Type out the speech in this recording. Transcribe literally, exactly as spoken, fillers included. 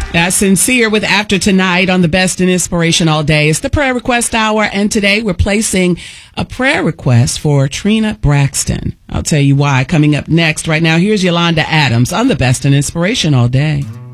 That's Sincere with After Tonight on the Best in Inspiration All Day. It's the prayer request hour, and today we're placing a prayer request for Trina Braxton. I'll tell you why coming up next. Right now, here's Yolanda Adams on the Best in Inspiration All Day.